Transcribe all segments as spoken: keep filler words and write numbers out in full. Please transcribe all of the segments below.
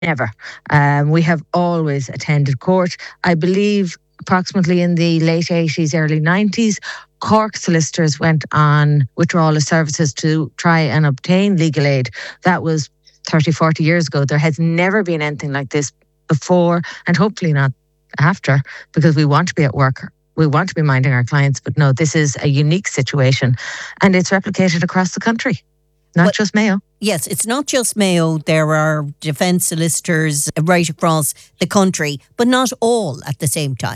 Never. Um, we have always attended court. I believe approximately in the late eighties, early nineties, Cork solicitors went on withdrawal of services to try and obtain legal aid. That was thirty, forty years ago. There has never been anything like this before, and hopefully not after, because we want to be at work. We want to be minding our clients. But no, this is a unique situation, and it's replicated across the country, not but, just Mayo. Yes, it's not just Mayo. There are defence solicitors right across the country, but not all at the same time.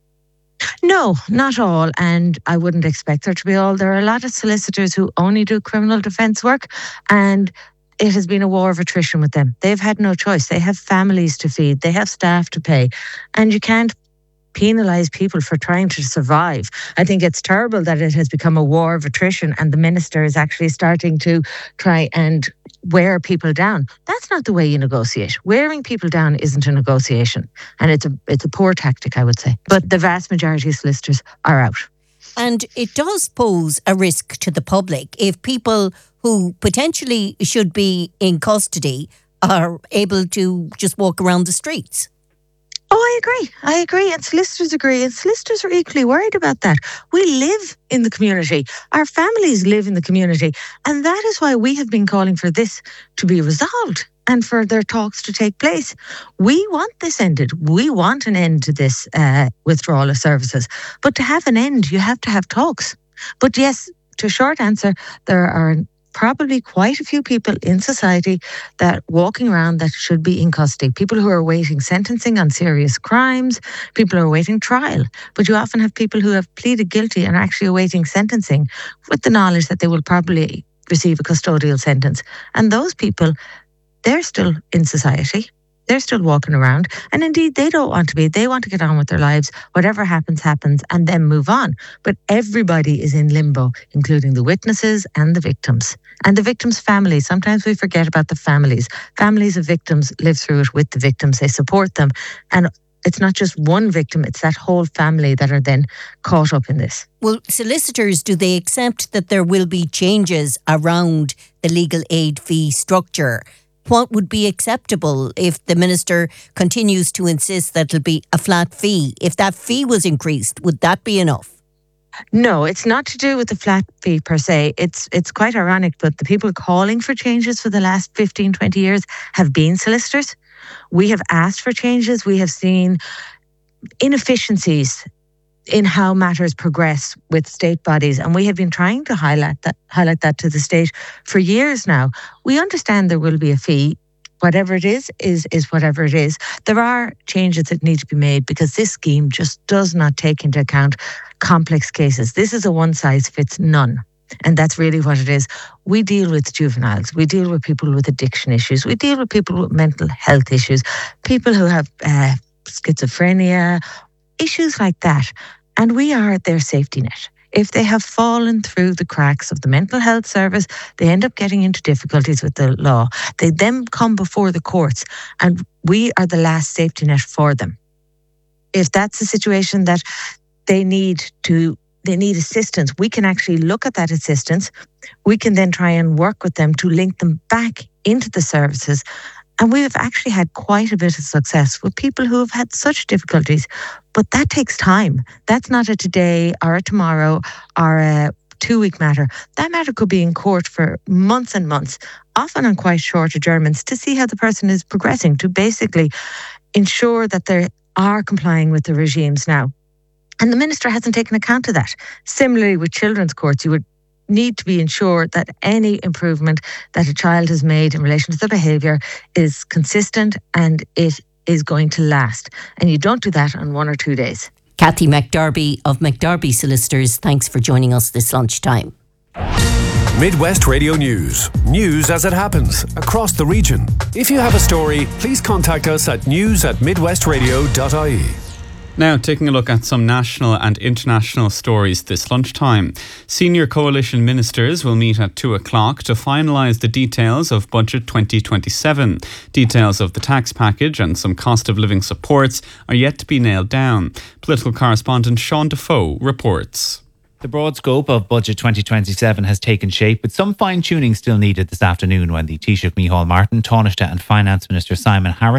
No, not all, and I wouldn't expect there to be all. There are a lot of solicitors who only do criminal defence work, and it has been a war of attrition with them. They've had no choice. They have families to feed. They have staff to pay, and you can't penalise people for trying to survive. I think it's terrible that it has become a war of attrition and the minister is actually starting to try and wear people down. That's not the way you negotiate. Wearing people down isn't a negotiation, and it's a it's a poor tactic, I would say. But the vast majority of solicitors are out. And it does pose a risk to the public if people who potentially should be in custody are able to just walk around the streets. Oh, I agree. I agree. And solicitors agree. And solicitors are equally worried about that. We live in the community. Our families live in the community. And that is why we have been calling for this to be resolved and for their talks to take place. We want this ended. We want an end to this uh, withdrawal of services. But to have an end, you have to have talks. But yes, to short answer, there are probably quite a few people in society that walking around that should be in custody. People who are awaiting sentencing on serious crimes, people who are awaiting trial. But you often have people who have pleaded guilty and are actually awaiting sentencing with the knowledge that they will probably receive a custodial sentence. And those people, they're still in society. They're still walking around. And indeed, they don't want to be. They want to get on with their lives. Whatever happens, happens, and then move on. But everybody is in limbo, including the witnesses and the victims. And the victims' families. Sometimes we forget about the families. Families of victims live through it with the victims. They support them. And it's not just one victim, it's that whole family that are then caught up in this. Well, solicitors, do they accept that there will be changes around the legal aid fee structure? What would be acceptable if the minister continues to insist that it'll be a flat fee? If that fee was increased, would that be enough? No, it's not to do with the flat fee per se. It's it's quite ironic, but the people calling for changes for the last fifteen, twenty years have been solicitors. We have asked for changes. We have seen inefficiencies in how matters progress with state bodies, and we have been trying to highlight that highlight that to the state for years now. We understand there will be a fee. Whatever it is, is is whatever it is. There are changes that need to be made because this scheme just does not take into account complex cases. This is a one-size-fits-none. And that's really what it is. We deal with juveniles. We deal with people with addiction issues. We deal with people with mental health issues, people who have uh, schizophrenia, issues like that. And we are their safety net. If they have fallen through the cracks of the mental health service, they end up getting into difficulties with the law. They then come before the courts, and we are the last safety net for them. If that's a situation that they need to, they need assistance, we can actually look at that assistance. We can then try and work with them to link them back into the services. And we have actually had quite a bit of success with people who have had such difficulties. But that takes time. That's not a today or a tomorrow or a two-week matter. That matter could be in court for months and months, often on quite short adjournments, to see how the person is progressing, to basically ensure that they are complying with the regimes now. And the minister hasn't taken account of that. Similarly, with children's courts, you would need to be ensured that any improvement that a child has made in relation to the behaviour is consistent and it is going to last. And you don't do that on one or two days. Kathy McDerby of McDerby Solicitors, thanks for joining us this lunchtime. Midwest Radio News. News as it happens across the region. If you have a story, please contact us at news at midwestradio dot I E. Now, taking a look at some national and international stories this lunchtime. Senior coalition ministers will meet at two o'clock to finalise the details of Budget twenty twenty-seven. Details of the tax package and some cost of living supports are yet to be nailed down. Political correspondent Sean Defoe reports. The broad scope of Budget twenty twenty-seven has taken shape, with some fine-tuning still needed this afternoon when the Taoiseach Micheál Martin, Taoiseach and Finance Minister Simon Harris